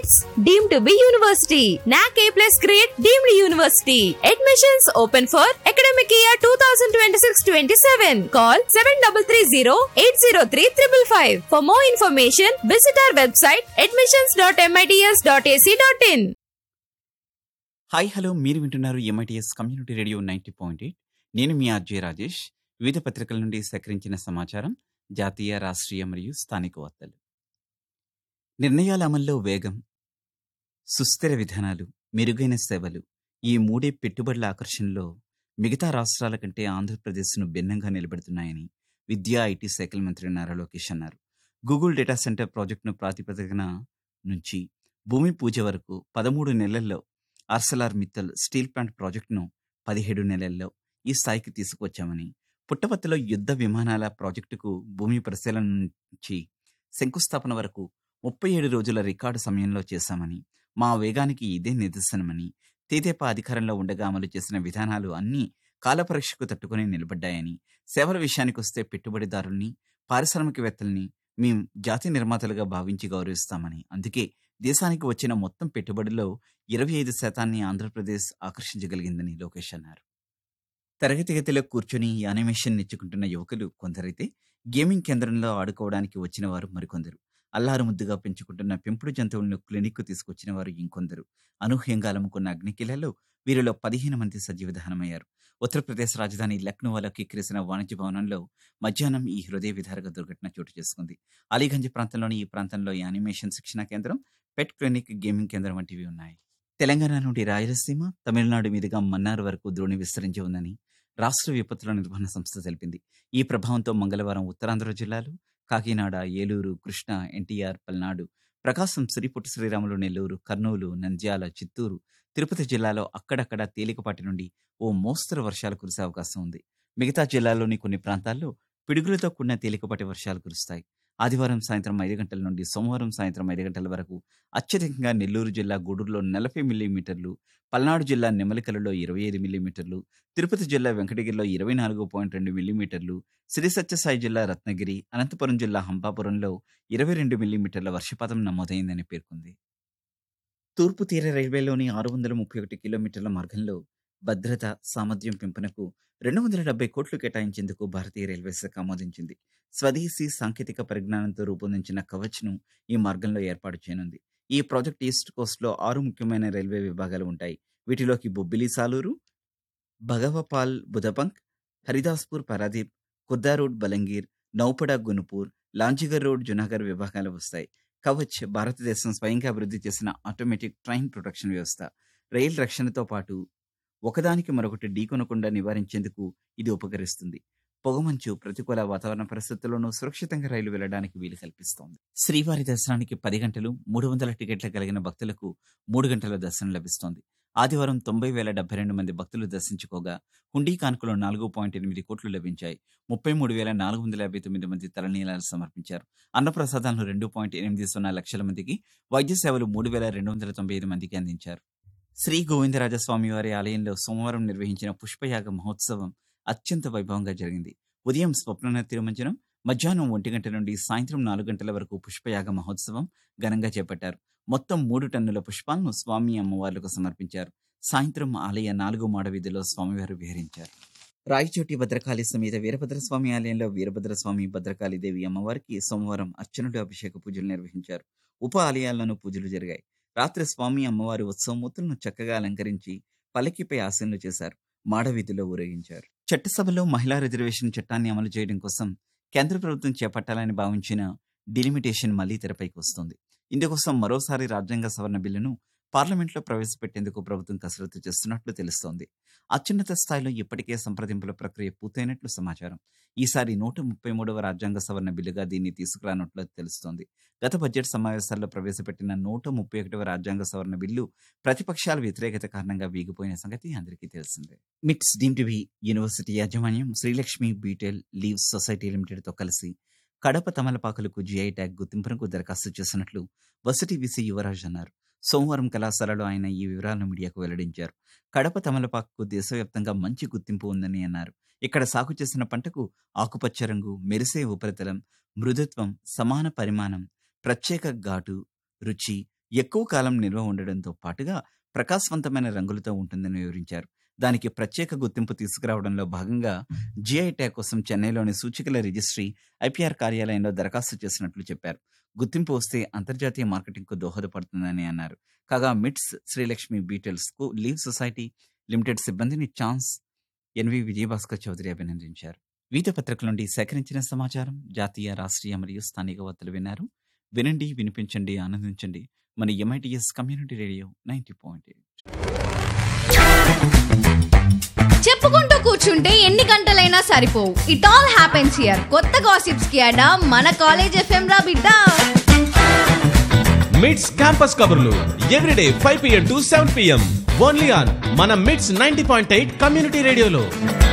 College, deemed to be university. NAC A+ grade, deemed university. Admissions open for academic year 2026-27. Call 7330-803-555. For more information, visit our website admissions.mits.ac.in. Hi hello, మీరు వింటున్నారు MITS community radio 90.8. నేను మీ RJ Rajesh. వివిధ పత్రికల నుండి సేకరించిన సమాచారం, జాతీయ, రాష్ట్రీయ మరియు స్థానిక వార్తలు. నిర్ణయాల అమల్లో వేగం, సుస్థిర విధానాలు, మెరుగైన సేవలు, ఈ మూడే పెట్టుబడుల ఆకర్షణలో మిగతా రాష్ట్రాల కంటే ఆంధ్రప్రదేశ్ను భిన్నంగా నిలబెడుతున్నాయని విద్యా ఐటీ శాఖల మంత్రి నారా లోకేష్ అన్నారు. గూగుల్ డేటా సెంటర్ ప్రాజెక్టును ప్రాతిపదికన నుంచి భూమి పూజ వరకు 13 నెలల్లో, ఆర్సెలార్ మిత్తల్ స్టీల్ ప్లాంట్ ప్రాజెక్టును 17 నెలల్లో ఈ స్థాయికి తీసుకువచ్చామని, పుట్టపర్తిలో యుద్ధ విమానాల ప్రాజెక్టుకు భూమి పరిశీలన నుంచి శంకుస్థాపన వరకు 37 రోజుల రికార్డు సమయంలో చేశామని, మా వేగానికి ఇదే నిదర్శనమని, తెదేపా అధికారంలో ఉండగా అమలు చేసిన విధానాలు అన్నీ కాలపరీక్షకు తట్టుకుని నిలబడ్డాయని, సేవల విషయానికొస్తే పెట్టుబడిదారుల్ని, పారిశ్రామికవేత్తల్ని మేం జాతి నిర్మాతలుగా భావించి గౌరవిస్తామని, అందుకే దేశానికి వచ్చిన మొత్తం పెట్టుబడిలో 25% ఆంధ్రప్రదేశ్ ఆకర్షించగలిగిందని లోకేష్ అన్నారు. తరగతి గదిలో కూర్చొని యానిమేషన్ నేర్చుకుంటున్న యువకులు కొందరైతే, గేమింగ్ కేంద్రంలో ఆడుకోవడానికి వచ్చిన వారు మరికొందరు, అల్లారు ముద్దుగా పెంచుకుంటున్న పెంపుడు జంతువులను క్లినిక్కు తీసుకొచ్చిన వారు ఇంకొందరు. అనూహ్యంగా అలుముకున్న అగ్నికిలలో వీరిలో 15 మంది సజీవ దహనమయ్యారు. ఉత్తరప్రదేశ్ రాజధాని లక్నోలో కిక్కిరిసిన వాణిజ్య భవనంలో మధ్యాహ్నం ఈ హృదయ విదారక దుర్ఘటన చోటు చేసుకుంది. అలీగంజ్ ప్రాంతంలోని ఈ ప్రాంతంలో యానిమేషన్ శిక్షణా కేంద్రం, పెట్ క్లినిక్, గేమింగ్ కేంద్రం వంటివి ఉన్నాయి. తెలంగాణ నుండి రాయలసీమ, తమిళనాడు మీదుగా మన్నార్ వరకు ద్రోణి విస్తరించి ఉందని రాష్ట్ర విపత్తుల నిర్వహణ సంస్థ తెలిపింది. ఈ ప్రభావంతో మంగళవారం ఉత్తరాంధ్ర జిల్లాలు కాకినాడ, ఏలూరు, కృష్ణా, ఎన్టీఆర్, పల్నాడు, ప్రకాశం, శ్రీపుట్టి శ్రీరాములు, నెల్లూరు, కర్నూలు, నంద్యాల, చిత్తూరు, తిరుపతి జిల్లాలో అక్కడక్కడ తేలికపాటి నుండి ఓ మోస్తరు వర్షాలు కురిసే అవకాశం ఉంది. మిగతా జిల్లాల్లోని కొన్ని ప్రాంతాల్లో పిడుగులతో కూడిన తేలికపాటి వర్షాలు కురుస్తాయి. ఆదివారం సాయంత్రం 5 గంటల నుండి సోమవారం సాయంత్రం 5 గంటల వరకు అత్యధికంగా నెల్లూరు జిల్లా గూడూరులో 40 మిల్లీమీటర్లు, పల్నాడు జిల్లా నెమలికలలో 25 మిల్లీమీటర్లు, తిరుపతి జిల్లా వెంకటగిరిలో 24.2 మిల్లీమీటర్లు, శ్రీ సత్యసాయి జిల్లా రత్నగిరి, అనంతపురం జిల్లా హంపాపురంలో 22 మిల్లీమీటర్ల వర్షపాతం నమోదైందని పేర్కొంది. తూర్పు తీర రైల్వేలోని 631 కిలోమీటర్ల మార్గంలో భద్రత, సామర్థ్యం పెంపునకు 270 కోట్లు కేటాయించేందుకు భారతీయ రైల్వే శాఖ ఆమోదించింది. స్వదేశీ సాంకేతిక పరిజ్ఞానంతో రూపొందించిన కవచ్ను ఈ మార్గంలో ఏర్పాటు చేయనుంది. ఈ ప్రాజెక్ట్ ఈస్ట్ కోస్ట్లో 6 ముఖ్యమైన రైల్వే విభాగాలు ఉంటాయి. వీటిలోకి బొబ్బిలి సాలూరు, భగవపాల్ బుధబంక్, హరిదాస్పూర్ పారాదీప్, కుర్దా రోడ్ బలంగీర్, నౌపడ గునుపూర్, లాంజిగర్ రోడ్ జునాగర్ విభాగాలు వస్తాయి. కవచ్ భారతదేశం స్వయంగా అభివృద్ధి చేసిన ఆటోమేటిక్ ట్రైన్ ప్రొటెక్షన్ వ్యవస్థ. రైలు రక్షణతో పాటు ఒకదానికి మరొకటి ఢీకొనకుండా నివారించేందుకు ఇది ఉపకరిస్తుంది. పొగమంచు, ప్రతికూల వాతావరణ పరిస్థితుల్లోనూ సురక్షితంగా రైలు వెళ్లడానికి వీలు కల్పిస్తోంది. శ్రీవారి దర్శనానికి 10 గంటలు, 300 టికెట్లు కలిగిన భక్తులకు 3 గంటల దర్శనం లభిస్తోంది. ఆదివారం 90,072 మంది భక్తులు దర్శించుకోగా హుండీ కానుకలు 4.8 కోట్లు లభించాయి. 33,459 మంది తలనీలాలు సమర్పించారు. అన్నప్రసాదాలను 2.80 లక్షల మందికి, వైద్య సేవలు 3,295 మందికి అందించారు. శ్రీ గోవిందరాజస్వామి వారి ఆలయంలో సోమవారం నిర్వహించిన పుష్పయాగ మహోత్సవం అత్యంత వైభవంగా జరిగింది. ఉదయం స్వప్న తిరుమంజనం, మధ్యాహ్నం 1 గంట నుండి సాయంత్రం 4 గంటల వరకు పుష్పయాగ మహోత్సవం ఘనంగా చేపట్టారు. మొత్తం 3 టన్నుల పుష్పాలను స్వామి అమ్మవార్లకు సమర్పించారు. సాయంత్రం ఆలయ 4వ మాడ వీధిలో స్వామివారు విహరించారు. రాయచోటి భద్రకాళి సమేత వీరభద్రస్వామి ఆలయంలో వీరభద్రస్వామి, భద్రకాళీదేవి అమ్మవారికి సోమవారం అర్చనుడు అభిషేక పూజలు నిర్వహించారు. ఉప ఆలయాల్లోనూ పూజలు జరిగాయి. రాత్రి స్వామి అమ్మవారి ఉత్సవమూర్తులను చక్కగా అలంకరించి పల్లకిపై ఆసీనులు చేశారు. మాడవీధిలో ఊరేగించారు. చట్టసభలో మహిళా రిజర్వేషన్ చట్టాన్ని అమలు చేయడం కోసం కేంద్ర ప్రభుత్వం చేపట్టాలని భావించిన డిలిమిటేషన్ మళ్లీ తెరపైకి వస్తుంది. ఇందుకోసం మరోసారి రాజ్యాంగ సవరణ బిల్లును పార్లమెంట్లో ప్రవేశపెట్టేందుకు ప్రభుత్వం కసరత్తు చేస్తున్నట్లు తెలుస్తోంది. అత్యున్నత స్థాయిలో ఇప్పటికే సంప్రదింపుల ప్రక్రియ పూర్తయినట్లు సమాచారం. ఈసారి 133వ రాజ్యాంగ సవరణ బిల్లుగా దీన్ని తీసుకురానున్నట్లు తెలుస్తోంది. గత బడ్జెట్ సమావేశాల్లో ప్రవేశపెట్టిన 131వ రాజ్యాంగ సవరణ బిల్లు ప్రతిపక్షాల వ్యతిరేకత కారణంగా వీగిపోయిన సంగతి అందరికీ తెలిసిందే. మిట్స్ డీమ్డ్ టు బి యూనివర్సిటీ యాజమాన్యం శ్రీలక్ష్మి బీటెల్ లీవ్స్ సొసైటీ లిమిటెడ్తో కలిసి కడప తమలపాకులకు జిఐ ట్యాగ్ గుర్తింపునకు దరఖాస్తు చేసినట్లు వర్సిటీ వీసీ యువరాజ్ అన్నారు. సోమవారం కళాశాలలో ఆయన ఈ వివరాలను మీడియాకు వెల్లడించారు. కడప తమలపాకుకు దేశవ్యాప్తంగా మంచి గుర్తింపు ఉందని అన్నారు. ఇక్కడ సాగు చేసిన పంటకు ఆకుపచ్చ రంగు, మెరిసే ఉపరితలం, మృదుత్వం, సమాన పరిమాణం, ప్రత్యేక ఘాటు, రుచి, ఎక్కువ కాలం నిల్వ ఉండడంతో పాటుగా ప్రకాశవంతమైన రంగులతో ఉంటుందని వివరించారు. దానికి ప్రత్యేక గుర్తింపు తీసుకురావడంలో భాగంగా జిఐ ట్యాగ్ కోసం చెన్నైలోని సూచికల రిజిస్ట్రీ ఐపీఆర్ కార్యాలయంలో దరఖాస్తు చేసినట్లు చెప్పారు. గుర్తింపు వస్తే అంతర్జాతీయ మార్కెటింగ్కు దోహదపడుతుందని అన్నారు. కాగా మిట్స్ శ్రీలక్ష్మి బీటెల్స్కు లీవ్ సొసైటీ లిమిటెడ్ సిబ్బందిని ఛాన్స్ ఎన్వి విజయభాస్కర్ చౌదరి అభినందించారు. వివిధ పత్రికల నుండి సేకరించిన సమాచారం, జాతీయ, రాష్ట్రీయ మరియు స్థానిక వార్తలు విన్నారు. వినండి, వినిపించండి, ఆనందించండి. మన ఎంఐటిఎస్ కమ్యూనిటీ రేడియో 90.8. చెప్పుకుంటూ కూర్చుంటే ఎన్ని గంటలైనా సరిపోవు. It all happens here. కొత్త గాసిప్స్ కి అడా మన కాలేజ్ ఎఫ్ఎం రా బిడ్డ. మిట్స్ క్యాంపస్ కబుర్లు everyday 5 PM to 7 PM only on మన మిట్స్ 90.8 కమ్యూనిటీ రేడియోలో.